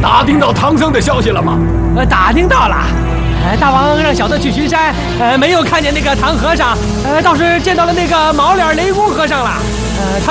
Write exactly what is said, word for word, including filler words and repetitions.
打听到唐僧的消息了吗？ 呃，打听到了。呃，大王让小的去巡山，呃，没有看见那个唐和尚，呃，倒是见到了那个毛脸雷公和尚了。呃，他。